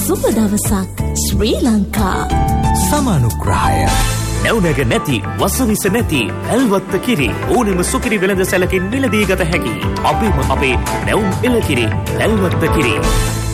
සුබ දවසක් ශ්‍රී ලංකා. සමානුග්‍රහය නැවුනග නැති වසවිස නැති ඇල්වත්ත කිරි ඕනෙම සුකිරි වෙළඳ සැලකින් මිලදී ගත හැකි. අපේම අපේ නැවුම් එළකිරි ඇල්වත්ත කිරි.